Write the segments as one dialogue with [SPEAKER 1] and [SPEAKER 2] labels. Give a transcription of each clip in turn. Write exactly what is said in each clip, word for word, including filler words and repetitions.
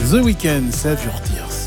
[SPEAKER 1] The Weeknd, Save Your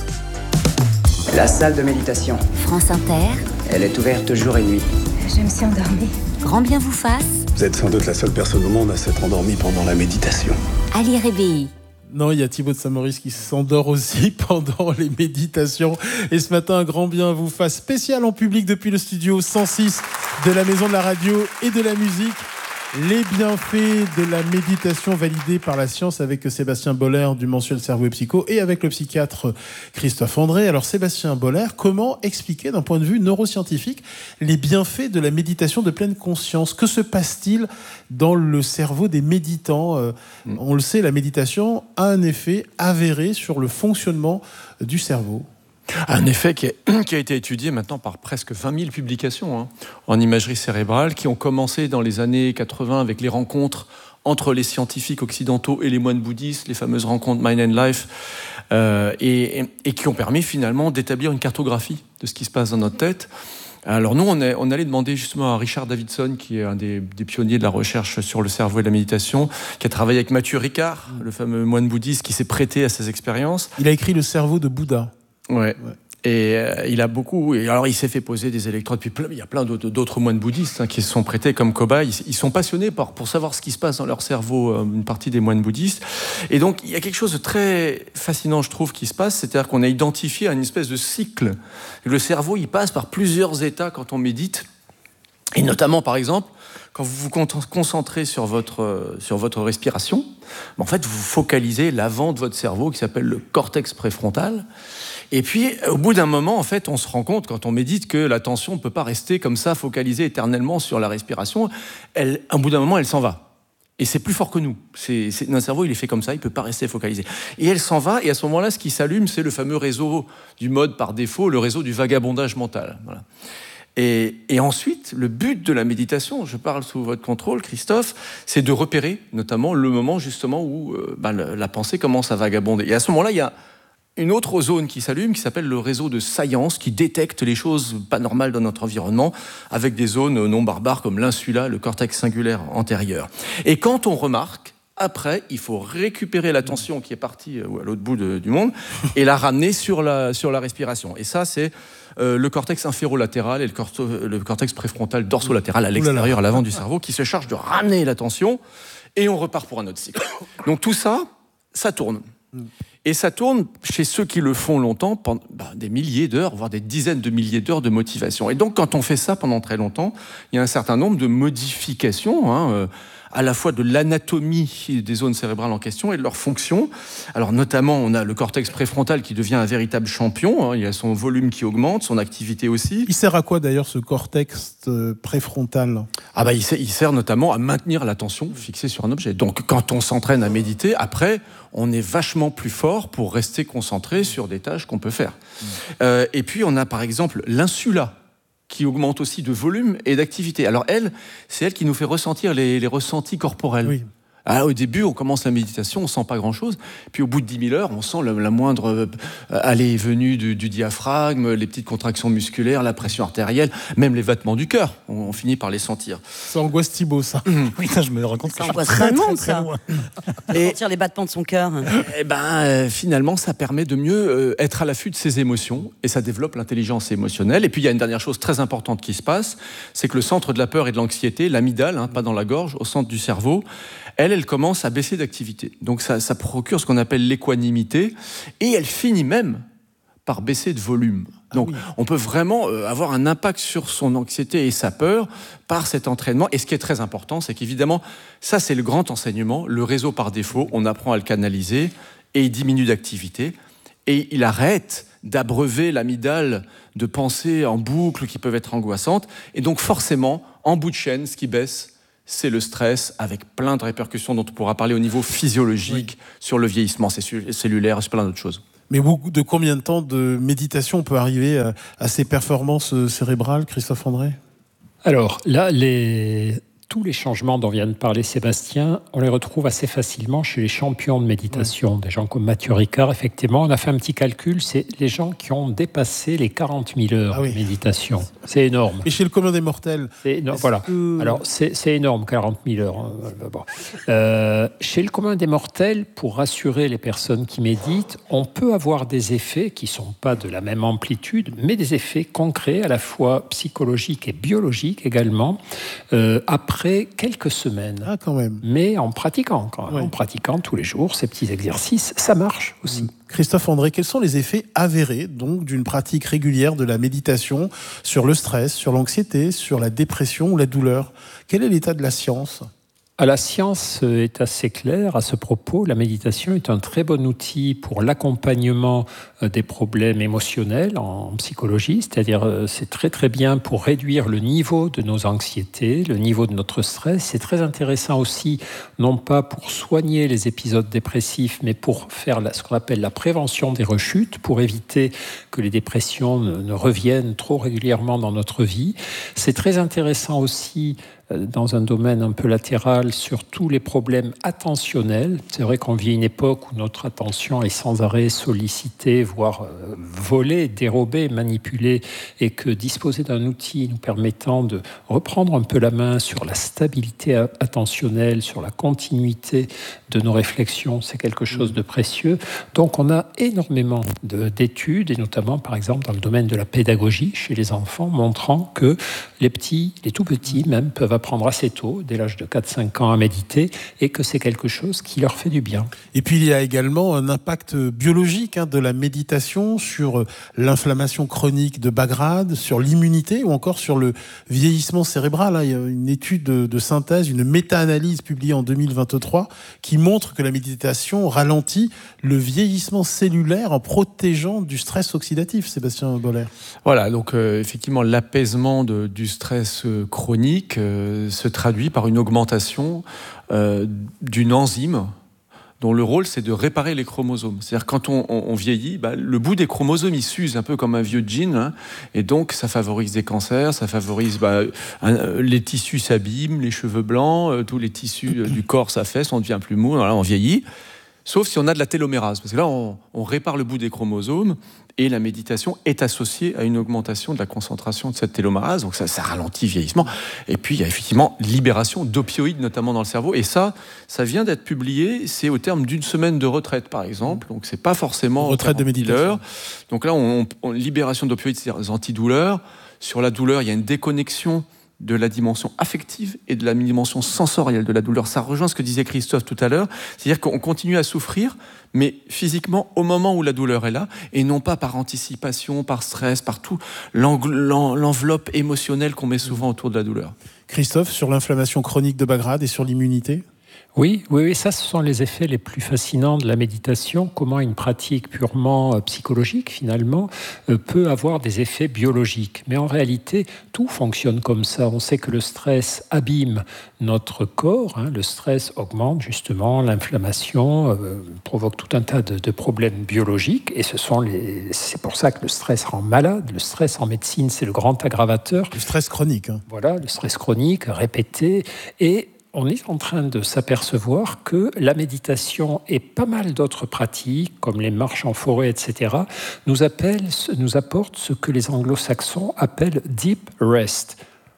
[SPEAKER 1] Tears.
[SPEAKER 2] La salle de méditation.
[SPEAKER 3] France Inter.
[SPEAKER 2] Elle est ouverte jour et nuit.
[SPEAKER 3] Je me suis endormie. Grand bien vous fasse.
[SPEAKER 4] Vous êtes sans doute la seule personne au monde à s'être endormie pendant la méditation.
[SPEAKER 3] Ali Rébéi.
[SPEAKER 1] Non, il y a Thibaut de Saint-Maurice qui s'endort aussi pendant les méditations. Et ce matin, un grand bien vous fasse spécial en public depuis le studio cent six de la Maison de la Radio et de la Musique. Les bienfaits de la méditation validés par la science avec Sébastien Boller du mensuel Cerveau et Psycho et avec le psychiatre Christophe André. Alors Sébastien Boller, comment expliquer d'un point de vue neuroscientifique les bienfaits de la méditation de pleine conscience ? Que se passe-t-il dans le cerveau des méditants ? euh, mmh. On le sait, la méditation a un effet avéré sur le fonctionnement du cerveau.
[SPEAKER 5] Un effet qui, est, qui a été étudié maintenant par presque vingt mille publications hein, en imagerie cérébrale, qui ont commencé dans les années quatre-vingts avec les rencontres entre les scientifiques occidentaux et les moines bouddhistes, les fameuses rencontres Mind and Life, euh, et, et, et qui ont permis finalement d'établir une cartographie de ce qui se passe dans notre tête. Alors nous, on, est, on allait demander justement à Richard Davidson, qui est un des, des pionniers de la recherche sur le cerveau et la méditation, qui a travaillé avec Mathieu Ricard, le fameux moine bouddhiste qui s'est prêté à ces expériences.
[SPEAKER 1] Il a écrit Le cerveau de Bouddha.
[SPEAKER 5] Ouais. ouais. Et euh, il a beaucoup. Et alors, il s'est fait poser des électrodes. Puis il y a plein d'autres, d'autres moines bouddhistes hein, qui se sont prêtés comme cobayes. Ils, ils sont passionnés par, pour savoir ce qui se passe dans leur cerveau, euh, une partie des moines bouddhistes. Et donc, il y a quelque chose de très fascinant, je trouve, qui se passe. C'est-à-dire qu'on a identifié une espèce de cycle. Le cerveau, il passe par plusieurs états quand on médite. Et notamment, par exemple, quand vous vous concentrez sur votre, sur votre respiration, en fait, vous focalisez l'avant de votre cerveau qui s'appelle le cortex préfrontal. Et puis, au bout d'un moment, en fait, on se rend compte, quand on médite, que l'attention ne peut pas rester comme ça, focalisée éternellement sur la respiration. Elle, au bout d'un moment, elle s'en va. Et c'est plus fort que nous. C'est, c'est, notre cerveau, il est fait comme ça, il ne peut pas rester focalisé. Et elle s'en va, et à ce moment-là, ce qui s'allume, c'est le fameux réseau du mode par défaut, le réseau du vagabondage mental. Voilà. Et, et ensuite, le but de la méditation, je parle sous votre contrôle, Christophe, c'est de repérer notamment le moment justement où euh, ben, la, la pensée commence à vagabonder. Et à ce moment-là, il y a une autre zone qui s'allume, qui s'appelle le réseau de science, qui détecte les choses pas normales dans notre environnement, avec des zones non barbares comme l'insula, le cortex singulaire antérieur. Et quand on remarque, après, il faut récupérer l'attention qui est partie à l'autre bout de, du monde et la ramener sur la, sur la respiration. Et ça, c'est euh, le cortex inférolatéral et le, corto, le cortex préfrontal dorsolatéral à l'extérieur, à l'avant du cerveau, qui se charge de ramener l'attention et on repart pour un autre cycle. Donc tout ça, ça tourne. Et ça tourne chez ceux qui le font longtemps, pendant bah, des milliers d'heures, voire des dizaines de milliers d'heures de motivation. Et donc, quand on fait ça pendant très longtemps, il y a un certain nombre de modifications, hein, euh, à la fois de l'anatomie des zones cérébrales en question et de leur fonction. Alors, notamment, on a le cortex préfrontal qui devient un véritable champion. Hein, il y a son volume qui augmente, son activité aussi.
[SPEAKER 1] Il sert à quoi, d'ailleurs, ce cortex préfrontal ?
[SPEAKER 5] Ah bah, il sert, il sert notamment à maintenir l'attention fixée sur un objet. Donc, quand on s'entraîne à méditer, après, on est vachement plus fort pour rester concentré sur des tâches qu'on peut faire. Mmh. Euh, et puis, on a par exemple l'insula, qui augmente aussi de volume et d'activité. Alors elle, c'est elle qui nous fait ressentir les, les ressentis corporels. Oui. Alors, au début, on commence la méditation, on sent pas grand-chose. Puis au bout de dix mille heures, on sent la, la moindre euh, allée et venue du, du diaphragme, les petites contractions musculaires, la pression artérielle, même les battements du cœur. On, on finit par les sentir.
[SPEAKER 1] Ça angoisse Thibaut, ça.
[SPEAKER 6] Oui, ça, je me rends compte
[SPEAKER 7] ça
[SPEAKER 6] que je
[SPEAKER 7] angoisse
[SPEAKER 6] suis très,
[SPEAKER 7] tout le
[SPEAKER 6] très,
[SPEAKER 7] monde,
[SPEAKER 6] très,
[SPEAKER 7] ça.
[SPEAKER 6] très loin.
[SPEAKER 7] Et sentir les battements de son cœur.
[SPEAKER 5] Et ben, euh, finalement, ça permet de mieux euh, être à l'affût de ses émotions et ça développe l'intelligence émotionnelle. Et puis, il y a une dernière chose très importante qui se passe, c'est que le centre de la peur et de l'anxiété, l'amygdale, hein, pas dans la gorge, au centre du cerveau, elle, elle commence à baisser d'activité. Donc ça, ça procure ce qu'on appelle l'équanimité et elle finit même par baisser de volume. Donc ah oui. on peut vraiment euh, avoir un impact sur son anxiété et sa peur par cet entraînement. Et ce qui est très important, c'est qu'évidemment, ça c'est le grand enseignement, le réseau par défaut, on apprend à le canaliser et il diminue d'activité et il arrête d'abreuver l'amygdale de pensées en boucle qui peuvent être angoissantes. Et donc forcément, en bout de chaîne, ce qui baisse, c'est le stress, avec plein de répercussions dont on pourra parler au niveau physiologique, oui. sur le vieillissement cellulaire, sur plein d'autres choses.
[SPEAKER 1] Mais de combien de temps de méditation on peut arriver à, à ces performances cérébrales, Christophe André ?
[SPEAKER 6] Alors là, les... tous les changements dont vient de parler Sébastien, on les retrouve assez facilement chez les champions de méditation, ouais. Des gens comme Mathieu Ricard. Effectivement, on a fait un petit calcul, c'est les gens qui ont dépassé les quarante mille heures ah oui. de méditation. C'est énorme.
[SPEAKER 1] Et chez le commun des mortels
[SPEAKER 6] c'est énorme, voilà. Que... Alors, c'est, c'est énorme, quarante mille heures. Hein. Bon. Euh, chez le commun des mortels, pour rassurer les personnes qui méditent, on peut avoir des effets qui ne sont pas de la même amplitude, mais des effets concrets, à la fois psychologiques et biologiques également, euh, après Après quelques semaines,
[SPEAKER 1] ah, quand même.
[SPEAKER 6] Mais en pratiquant, quand même,
[SPEAKER 1] ouais.
[SPEAKER 6] en pratiquant tous les jours ces petits exercices, ça marche aussi. Mmh.
[SPEAKER 1] Christophe André, quels sont les effets avérés donc d'une pratique régulière de la méditation sur le stress, sur l'anxiété, sur la dépression ou la douleur ? Quel est l'état de la science ?
[SPEAKER 6] Ah, la science est assez claire à ce propos. La méditation est un très bon outil pour l'accompagnement des problèmes émotionnels en psychologie, c'est-à-dire c'est très très bien pour réduire le niveau de nos anxiétés, le niveau de notre stress. C'est très intéressant aussi, non pas pour soigner les épisodes dépressifs, mais pour faire la, ce qu'on appelle la prévention des rechutes, pour éviter que les dépressions ne, ne reviennent trop régulièrement dans notre vie. C'est très intéressant aussi dans un domaine un peu latéral sur tous les problèmes attentionnels. C'est vrai qu'on vit une époque où notre attention est sans arrêt sollicitée, voire euh, volée, dérobée, manipulée, et que disposer d'un outil nous permettant de reprendre un peu la main sur la stabilité attentionnelle, sur la continuité de nos réflexions, c'est quelque chose de précieux. Donc on a énormément de, d'études, et notamment par exemple dans le domaine de la pédagogie chez les enfants, montrant que les petits, les tout petits même, peuvent apprendre assez tôt, dès l'âge de quatre à cinq ans, à méditer, et que c'est quelque chose qui leur fait du bien.
[SPEAKER 1] Et puis il y a également un impact biologique hein, de la méditation sur l'inflammation chronique de bas grade, sur l'immunité ou encore sur le vieillissement cérébral. Hein. Il y a une étude de, de synthèse, une méta-analyse publiée en deux mille vingt-trois qui montre que la méditation ralentit le vieillissement cellulaire en protégeant du stress oxydatif. Sébastien Boller.
[SPEAKER 5] Voilà, donc euh, effectivement l'apaisement de, du stress euh, chronique euh, se traduit par une augmentation euh, d'une enzyme dont le rôle, c'est de réparer les chromosomes. C'est-à-dire, quand on, on, on vieillit, bah, le bout des chromosomes, il s'use un peu comme un vieux jean, hein, et donc ça favorise des cancers, ça favorise... Bah, un, les tissus s'abîment, les cheveux blancs, euh, tous les tissus euh, du corps s'affaissent, on devient plus mou, voilà, on vieillit. Sauf si on a de la télomérase, parce que là, on, on répare le bout des chromosomes, et la méditation est associée à une augmentation de la concentration de cette télomérase, donc ça, ça ralentit le vieillissement. Et puis, il y a effectivement libération d'opioïdes, notamment dans le cerveau, et ça, ça vient d'être publié, c'est au terme d'une semaine de retraite, par exemple, donc c'est pas forcément...
[SPEAKER 1] Retraite de méditation.
[SPEAKER 5] Donc là, on, on, libération d'opioïdes, c'est-à-dire des antidouleurs. Sur la douleur, il y a une déconnexion de la dimension affective et de la dimension sensorielle de la douleur. Ça rejoint ce que disait Christophe tout à l'heure, c'est-à-dire qu'on continue à souffrir, mais physiquement au moment où la douleur est là, et non pas par anticipation, par stress, par tout l'enveloppe émotionnelle qu'on met souvent autour de la douleur.
[SPEAKER 1] Christophe, sur l'inflammation chronique de bas grade et sur l'immunité ?
[SPEAKER 6] Oui, oui, oui, ça, ce sont les effets les plus fascinants de la méditation. Comment une pratique purement euh, psychologique, finalement, euh, peut avoir des effets biologiques. Mais en réalité, tout fonctionne comme ça. On sait que le stress abîme notre corps. Hein. Le stress augmente justement l'inflammation, euh, provoque tout un tas de, de problèmes biologiques. Et ce sont les... c'est pour ça que le stress rend malade. Le stress en médecine, c'est le grand aggravateur.
[SPEAKER 1] Le stress chronique. Hein.
[SPEAKER 6] Voilà, le stress chronique, répété. Et on est en train de s'apercevoir que la méditation et pas mal d'autres pratiques, comme les marches en forêt, et cetera, nous, appellent, nous apportent ce que les anglo-saxons appellent « deep rest »,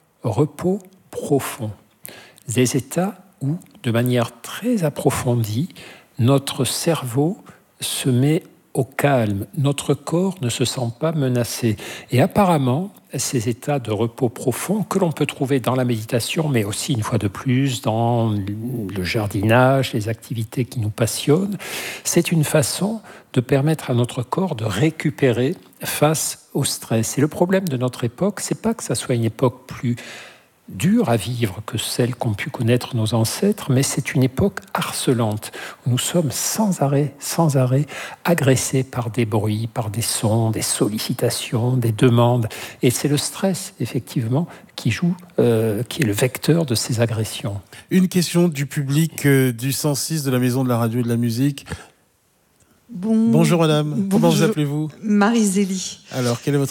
[SPEAKER 6] repos profond. Des états où, de manière très approfondie, notre cerveau se met au calme, notre corps ne se sent pas menacé. Et apparemment, ces états de repos profond que l'on peut trouver dans la méditation, mais aussi, une fois de plus, dans le jardinage, les activités qui nous passionnent, c'est une façon de permettre à notre corps de récupérer face au stress. Et le problème de notre époque, c'est pas que ça soit une époque plus dure à vivre que celle qu'ont pu connaître nos ancêtres, mais c'est une époque harcelante, où nous sommes sans arrêt, sans arrêt, agressés par des bruits, par des sons, des sollicitations, des demandes. Et c'est le stress, effectivement, qui joue, euh, qui est le vecteur de ces agressions.
[SPEAKER 1] Une question du public euh, du cent six de la Maison de la Radio et de la Musique.
[SPEAKER 8] Bon...
[SPEAKER 1] Bonjour madame,
[SPEAKER 8] Bonjour.
[SPEAKER 1] Comment vous appelez-vous ?
[SPEAKER 8] Marie Zélie.
[SPEAKER 1] Alors, quelle est votre question ?